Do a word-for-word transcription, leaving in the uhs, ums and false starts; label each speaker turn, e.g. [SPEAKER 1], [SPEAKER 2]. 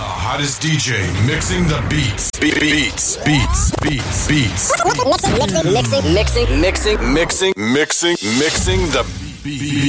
[SPEAKER 1] The hottest D J mixing the beats. Be- beats, beats, beats, beats.
[SPEAKER 2] Mixing, mixing, mixing, mixing,
[SPEAKER 1] Mixing, mixing, mixing the beats.